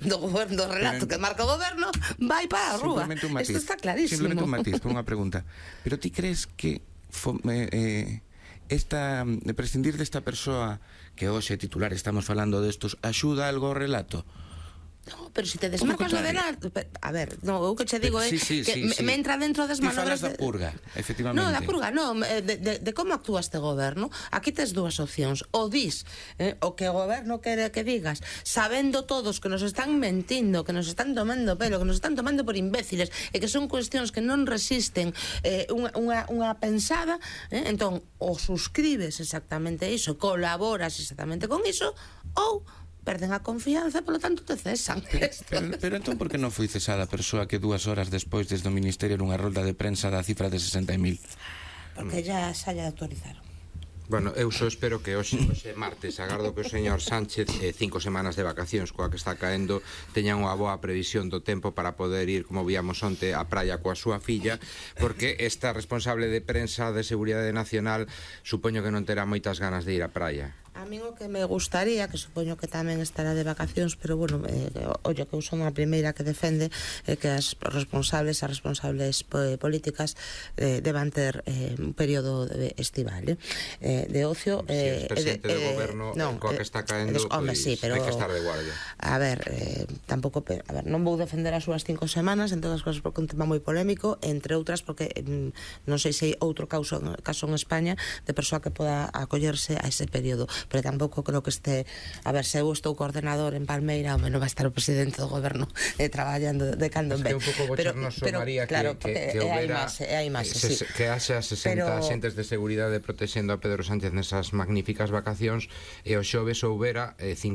do relato que marca o goberno vai para a rúa. Isto está clarísimo. Simplemente un matiz, unha pregunta. Pero ti crees que prescindir desta persoa que hoxe titular estamos falando destos axuda algo ao relato? No, pero se te desmarcas do relato, a ver, no, o que che digo é que me entra dentro das manobras da purga, efectivamente. No, da purga, no, de como actúa este goberno. Aquí tes dúas opcións. O dis o que o goberno quere que digas, sabendo todos que nos están mentindo, que nos están tomando pelo, que nos están tomando por imbéciles, e que son cuestións que non resisten unha pensada, entón, o suscribes exactamente iso, colaboras exactamente con iso, ou perden a confianza, polo tanto te cesan. Pero entón por que non foi cesada a persoa que 2 horas despois desde o Ministerio nunha rolda de prensa da cifra de 60.000? Porque ya xa lle autorizaron. Bueno, eu só espero que hoxe martes agardo que o señor Sánchez 5 semanas de vacacións coa que está caendo teñan unha boa previsión do tempo para poder ir, como víamos onte, á praia coa súa filla, porque esta responsable de prensa de Seguridade Nacional supoño que non terá moitas ganas de ir á praia. A min o que me gustaría, que supoño que tamén estará de vacacións, pero bueno, ollo que eu son a primeira que defende que as responsables políticas deban ter un período estival de ocio. Si el presidente do goberno coa que está caendo, pois hai que estar de guardia. A ver, tampouco, non vou defender as súas 5 semanas, en todas as cosas, porque é un tema moi polémico, entre outras porque non sei se hai outro caso en España de persoa que poda acollerse a ese período, pero tampouco creo que este, a ver, se eu estou coordenador en Palmeira, non vai estar o presidente do goberno traballando de cando en vez. É un pouco bochornoso, María, que houbera que haxa 60 xentes de seguridade protexendo a Pedro Sánchez nesas magníficas vacacións, e o xoves houbera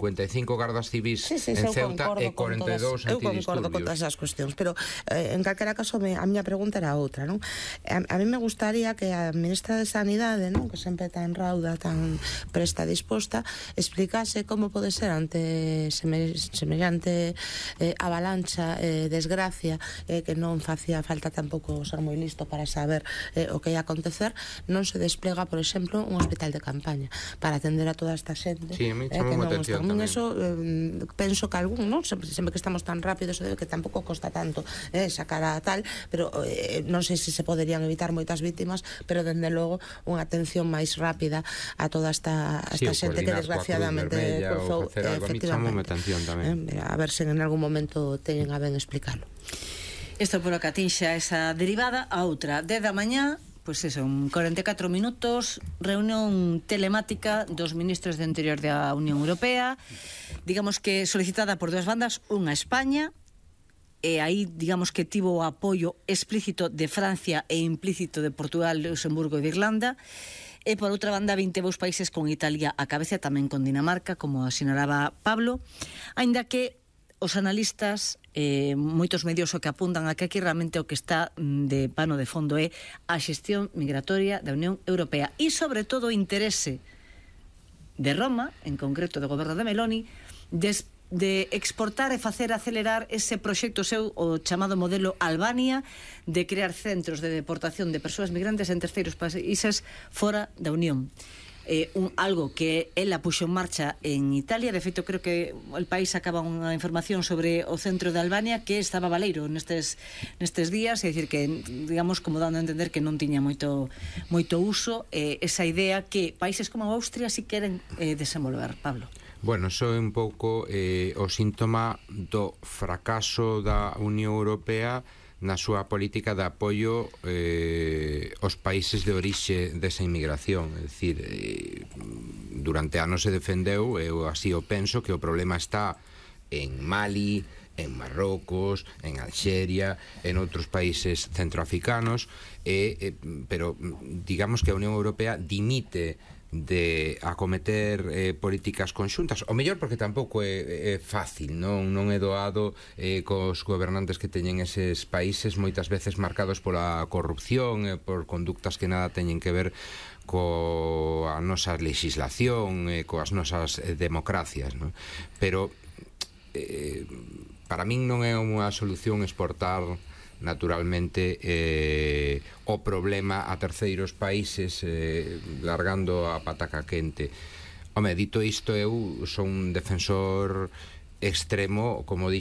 55 gardas civis en Ceuta e 42 antidisturbios. Eu concordo con todas esas cuestións, pero en calquera caso a miña pregunta era outra, non? A mí me gustaría que a ministra de Sanidade, non, que sempre tan rauda, tan presta, disposta, explicase como pode ser ante semellante avalancha, desgracia, que non facía falta tampouco ser moi listo para saber o que ia acontecer, non se desplega, por exemplo, un hospital de campaña para atender a toda esta xente. Sí, me chamou a atención tamén. Eso, penso que algún, non? Sempre que estamos tan rápidos, que tampouco costa tanto sacar a tal, pero non sei se poderían evitar moitas vítimas, pero dende logo unha atención máis rápida a toda esta xente que desgraciadamente cruzou, efectivamente. A ver se en algún momento teñen a ben explicarlo. Isto por o que atinxa esa derivada. A outra, 10 da mañá, pois son 44 minutos, reunión telemática dos ministros de Interior da Unión Europea, digamos que solicitada por dúas bandas, unha España, e aí, digamos que tivo o apoio explícito de Francia e implícito de Portugal, Luxemburgo e de Irlanda. E por outra banda 22 países con Italia a cabeza, tamén con Dinamarca, como asinalaba Pablo, aínda que os analistas, moitos medios o que apuntan a que aquí realmente o que está de pano de fondo é a xestión migratoria da Unión Europea e sobre todo o interese de Roma, en concreto do goberno de Meloni, de exportar e facer acelerar ese proxecto seu, o chamado modelo Albania, de crear centros de deportación de persoas migrantes en terceiros países fora da Unión. Algo que ela puxo en marcha en Italia. De feito, creo que el país acaba unha información sobre o centro de Albania que estaba baleiro nestes días, é dicir que, digamos, como dando a entender que non tiña moito uso esa idea que países como Austria si queren desenvolver. Pablo. Bueno, iso é un pouco o síntoma do fracaso da Unión Europea na súa política de apoio aos países de orixe desa inmigración. É dicir, durante anos se defendeu, eu así o penso, que o problema está en Mali, en Marrocos, en Alxeria, en outros países centroafricanos, pero digamos que a Unión Europea dimite de acometer políticas conxuntas, o mellor porque tampouco é fácil, non é doado cos gobernantes que teñen eses países moitas veces marcados pola corrupción e por conductas que nada teñen que ver coa nosa legislación e coas nosas democracias, non? Pero para min non é unha solución exportar naturalmente o problema a terceiros países largando a pataca quente. Home, dito isto, eu son un defensor extremo, como